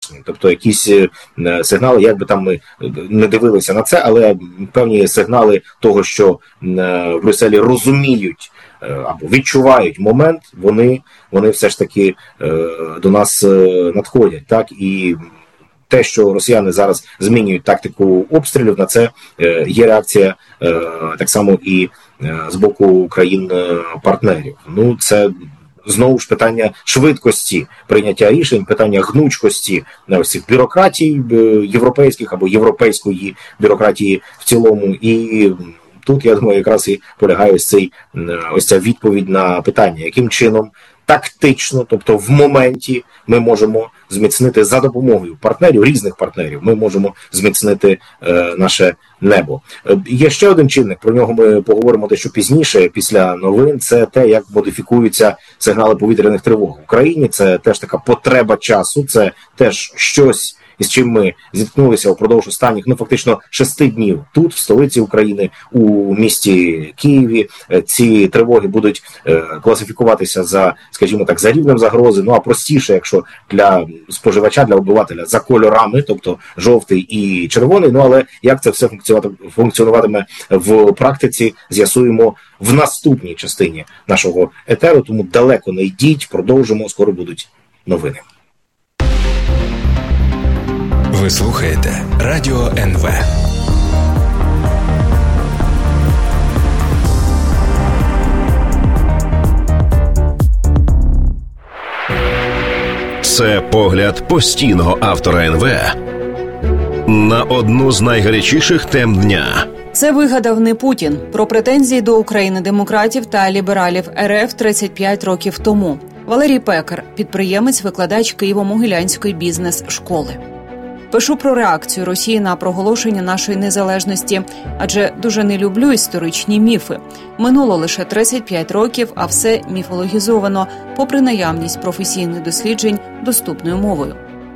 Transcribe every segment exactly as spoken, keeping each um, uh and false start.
тактичні, тобто якісь сигнали, як би там ми не дивилися на це, але певні сигнали того, що в Брюсселі розуміють або відчувають момент, вони, вони все ж таки до нас надходять, так, і те, що росіяни зараз змінюють тактику обстрілів, на це є реакція так само і з боку країн-партнерів. Ну, це знову ж питання швидкості прийняття рішень, питання гнучкості ось цих бюрократій європейських або європейської бюрократії в цілому. І тут, я думаю, якраз і полягає ось цей, ось ця відповідь на питання, яким чином тактично, тобто в моменті ми можемо зміцнити за допомогою партнерів, різних партнерів, ми можемо зміцнити е, наше небо. Е, є ще один чинник, про нього ми поговоримо дещо пізніше, після новин, це те, як модифікуються сигнали повітряних тривог в Україні. Це теж така потреба часу, це теж щось, із чим ми зіткнулися впродовж останніх, ну, фактично, шести днів тут, в столиці України, у місті Києві. Ці тривоги будуть е, класифікуватися за, скажімо так, за рівнем загрози, ну, а простіше, якщо для споживача, для обивателя, за кольорами, тобто жовтий і червоний. Ну, але як це все функціонуватиме в практиці, з'ясуємо в наступній частині нашого етеру, тому далеко не йдіть, продовжимо, скоро будуть новини. Ви слухаєте Радіо ен ве. Це погляд постійного автора ен ве на одну з найгарячіших тем дня. Це вигадав не Путін. Про претензії до України демократів та лібералів ер еф тридцять п'ять років тому. Валерій Пекар, підприємець, викладач Києво-Могилянської бізнес-школи. Пишу про реакцію Росії на проголошення нашої незалежності, адже дуже не люблю історичні міфи. Минуло лише тридцять п'ять років, а все міфологізовано, попри наявність професійних досліджень доступною мовою.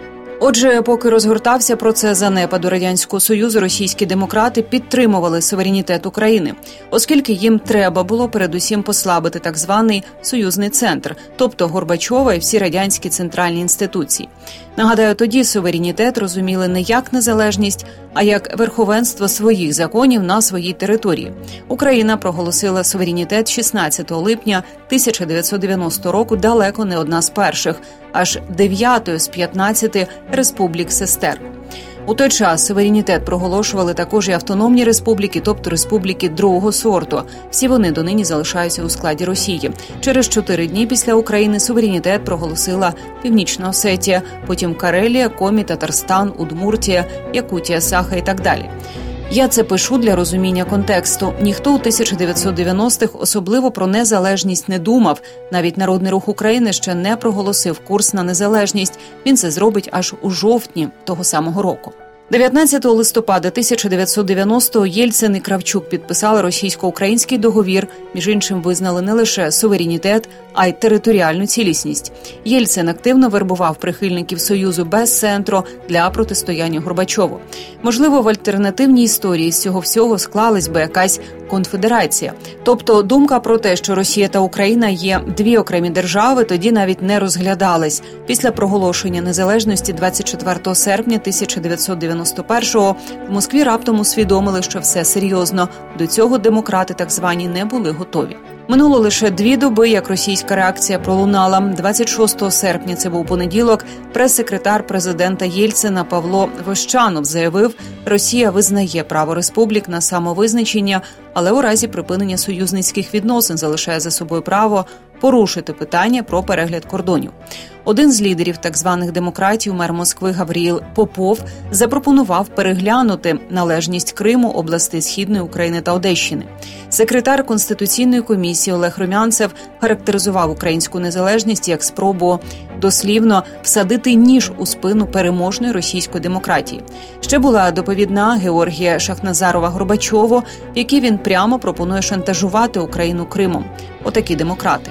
Отже, поки розгортався процес занепаду Радянського Союзу, російські демократи підтримували суверенітет України, оскільки їм треба було передусім послабити так званий союзний центр, тобто Горбачова і всі радянські центральні інституції. Нагадаю, тоді суверенітет розуміли не як незалежність, а як верховенство своїх законів на своїй території. Україна проголосила суверенітет шістнадцятого липня тисяча дев'ятсот дев'яностого року, далеко не одна з перших, аж дев'ятою з п'ятнадцяти республік-сестер. У той час суверенітет проголошували також і автономні республіки, тобто республіки другого сорту. Всі вони донині залишаються у складі Росії. Через чотири дні після України суверенітет проголосила Північна Осетія, потім Карелія, Комі, Татарстан, Удмуртія, Якутія, Саха і так далі. Я це пишу для розуміння контексту. Ніхто у тисяча дев'ятсот дев'яностих особливо про незалежність не думав. Навіть Народний Рух України ще не проголосив курс на незалежність. Він це зробить аж у жовтні того самого року. дев'ятнадцятого листопада тисяча дев'ятсот дев'яностого Єльцин і Кравчук підписали російсько-український договір. Між іншим визнали не лише суверенітет, а й територіальну цілісність. Єльцин активно вербував прихильників Союзу без центру для протистояння Горбачову. Можливо, в альтернативній історії з цього всього склалась би якась конфедерація. Тобто думка про те, що Росія та Україна є дві окремі держави, тоді навіть не розглядалась. Після проголошення незалежності двадцять четвертого серпня тисяча дев'ятсот дев'яносто першого в Москві раптом усвідомили, що все серйозно. До цього демократи так звані не були готові. Минуло лише дві доби, як російська реакція пролунала. двадцять шостого серпня, це був понеділок, прес-секретар президента Єльцина Павло Вощанов заявив, Росія визнає право республік на самовизначення, але у разі припинення союзницьких відносин залишає за собою право порушити питання про перегляд кордонів. Один з лідерів так званих демократів, мер Москви Гавріїл Попов, запропонував переглянути належність Криму, областей Східної України та Одещини. Секретар Конституційної комісії Олег Румянцев характеризував українську незалежність як спробу дослівно всадити ніж у спину переможної російської демократії. Ще була доповідна Георгія Шахназарова-Горбачову, в якій він прямо пропонує шантажувати Україну Кримом. Отакі демократи.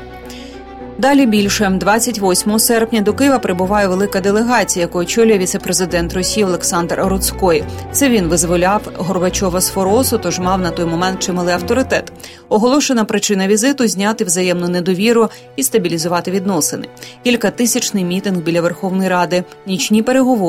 Далі більше. двадцять восьмого серпня до Києва прибуває велика делегація, яку очолює віце-президент Росії Олександр Руцькой. Це він визволяв Горбачова з Форосу, тож мав на той момент чималий авторитет. Оголошена причина візиту – зняти взаємну недовіру і стабілізувати відносини. Кількатисячний мітинг біля Верховної Ради, нічні переговори